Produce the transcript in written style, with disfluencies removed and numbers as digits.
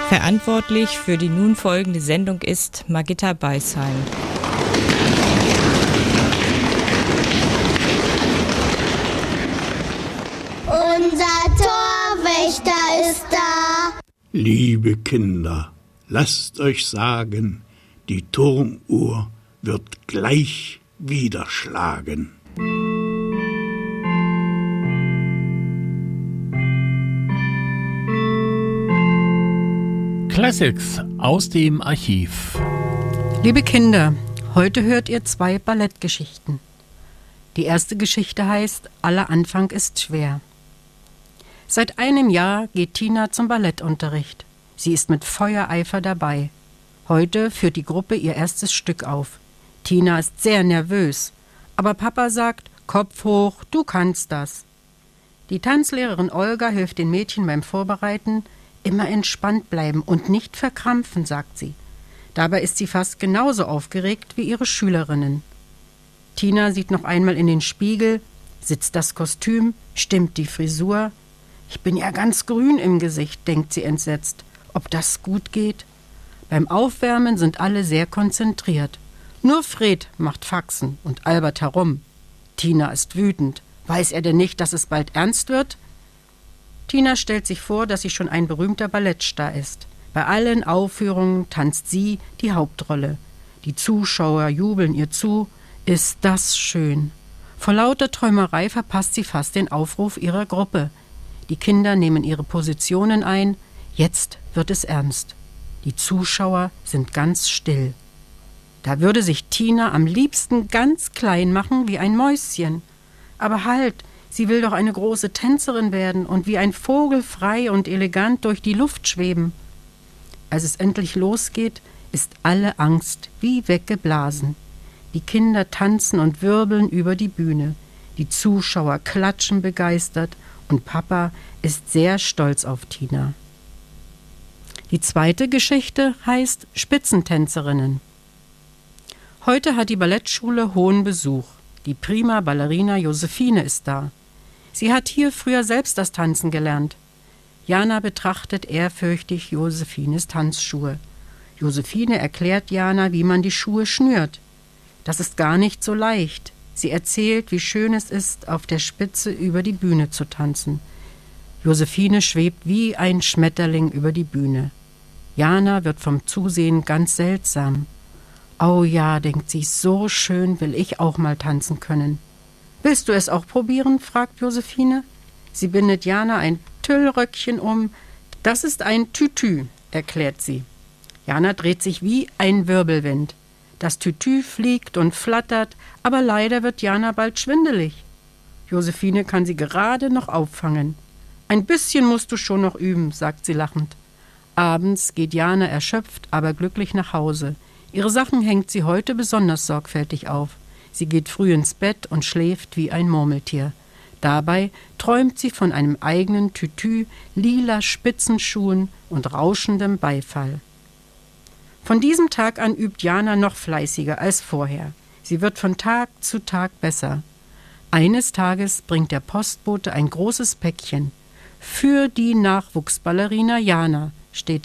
Verantwortlich für die nun folgende Sendung ist Margitta Beisheim. Unser Torwächter ist da. Liebe Kinder, lasst euch sagen, die Turmuhr wird gleich wieder schlagen. Classics aus dem Archiv. Liebe Kinder, heute hört ihr 2 Ballettgeschichten. Die erste Geschichte heißt Aller Anfang ist schwer. Seit einem Jahr geht Tina zum Ballettunterricht. Sie ist mit Feuereifer dabei. Heute führt die Gruppe ihr erstes Stück auf. Tina ist sehr nervös, aber Papa sagt, Kopf hoch, du kannst das. Die Tanzlehrerin Olga hilft den Mädchen beim Vorbereiten. Immer entspannt bleiben und nicht verkrampfen, sagt sie. Dabei ist sie fast genauso aufgeregt wie ihre Schülerinnen. Tina sieht noch einmal in den Spiegel, sitzt das Kostüm, stimmt die Frisur. Ich bin ja ganz grün im Gesicht, denkt sie entsetzt. Ob das gut geht? Beim Aufwärmen sind alle sehr konzentriert. Nur Fred macht Faxen und albert herum. Tina ist wütend. Weiß er denn nicht, dass es bald ernst wird? Tina stellt sich vor, dass sie schon ein berühmter Ballettstar ist. Bei allen Aufführungen tanzt sie die Hauptrolle. Die Zuschauer jubeln ihr zu. Ist das schön. Vor lauter Träumerei verpasst sie fast den Aufruf ihrer Gruppe. Die Kinder nehmen ihre Positionen ein. Jetzt wird es ernst. Die Zuschauer sind ganz still. Da würde sich Tina am liebsten ganz klein machen wie ein Mäuschen. Aber halt! Sie will doch eine große Tänzerin werden und wie ein Vogel frei und elegant durch die Luft schweben. Als es endlich losgeht, ist alle Angst wie weggeblasen. Die Kinder tanzen und wirbeln über die Bühne. Die Zuschauer klatschen begeistert und Papa ist sehr stolz auf Tina. Die zweite Geschichte heißt Spitzentänzerinnen. Heute hat die Ballettschule hohen Besuch. Die prima Ballerina Josephine ist da. Sie hat hier früher selbst das Tanzen gelernt. Jana betrachtet ehrfürchtig Josephines Tanzschuhe. Josephine erklärt Jana, wie man die Schuhe schnürt. Das ist gar nicht so leicht. Sie erzählt, wie schön es ist, auf der Spitze über die Bühne zu tanzen. Josephine schwebt wie ein Schmetterling über die Bühne. Jana wird vom Zusehen ganz seltsam. Oh ja, denkt sie, so schön will ich auch mal tanzen können. Willst du es auch probieren? Fragt Josephine. Sie bindet Jana ein Tüllröckchen um. Das ist ein Tütü, erklärt sie. Jana dreht sich wie ein Wirbelwind. Das Tütü fliegt und flattert, aber leider wird Jana bald schwindelig. Josephine kann sie gerade noch auffangen. Ein bisschen musst du schon noch üben, sagt sie lachend. Abends geht Jana erschöpft, aber glücklich nach Hause. Ihre Sachen hängt sie heute besonders sorgfältig auf. Sie geht früh ins Bett und schläft wie ein Murmeltier. Dabei träumt sie von einem eigenen Tütü, lila Spitzenschuhen und rauschendem Beifall. Von diesem Tag an übt Jana noch fleißiger als vorher. Sie wird von Tag zu Tag besser. Eines Tages bringt der Postbote ein großes Päckchen. Für die Nachwuchsballerina Jana steht